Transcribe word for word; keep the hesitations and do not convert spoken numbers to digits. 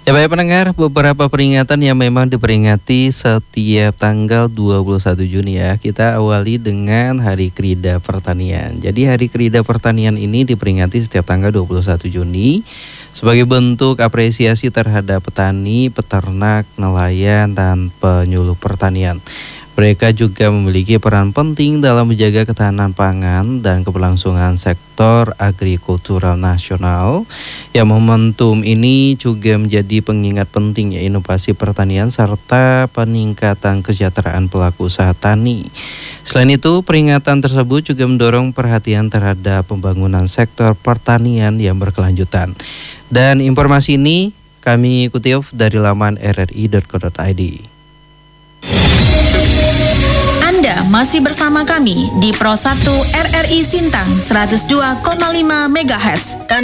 Ya baik pendengar, beberapa peringatan yang memang diperingati setiap tanggal dua puluh satu Juni ya. Kita awali dengan Hari Krida Pertanian. Jadi Hari Krida Pertanian ini diperingati setiap tanggal dua puluh satu Juni sebagai bentuk apresiasi terhadap petani, peternak, nelayan, dan penyuluh pertanian. Mereka juga memiliki peran penting dalam menjaga ketahanan pangan dan keberlangsungan sektor agrikultural nasional. Yang momentum ini juga menjadi pengingat pentingnya inovasi pertanian serta peningkatan kesejahteraan pelaku usaha tani. Selain itu, peringatan tersebut juga mendorong perhatian terhadap pembangunan sektor pertanian yang berkelanjutan. Dan informasi ini kami kutip dari laman r r i dot co dot i d. Anda masih bersama kami di Pro satu R R I Sintang seratus dua koma lima megahertz.